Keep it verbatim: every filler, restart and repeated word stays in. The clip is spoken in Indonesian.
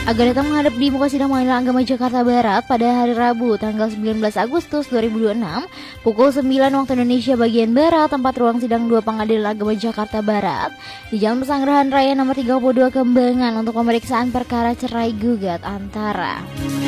Agar datang menghadap di muka sidang Pengadilan Agama Jakarta Barat pada hari Rabu tanggal sembilan belas Agustus dua ribu dua puluh enam pukul sembilan waktu Indonesia bagian Barat, tempat ruang sidang dua Pengadilan Agama Jakarta Barat di Jalan Pesanggerahan Raya nomor tiga puluh dua Kembangan untuk pemeriksaan perkara cerai gugat antara